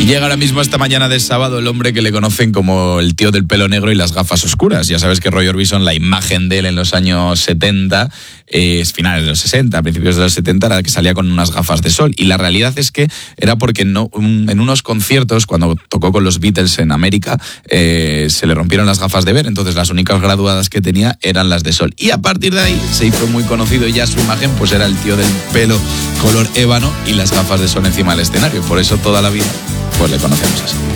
llega ahora mismo esta mañana de sábado el hombre que le conocen como el tío del pelo negro y las gafas oscuras. Ya sabes que Roy Orbison, la imagen de él en los años 70, finales de los 60, principios de los 70, era que salía con unas gafas de sol. Y la realidad es que era porque en unos conciertos, cuando tocó con los Beatles en América, se le rompieron las gafas de ver. Entonces las únicas graduadas que tenía eran las de sol. Y a partir de ahí se hizo muy conocido y ya su imagen pues era el tío del pelo color ébano y las gafas de sol encima del escenario. Por eso toda la vida pues le conocemos así.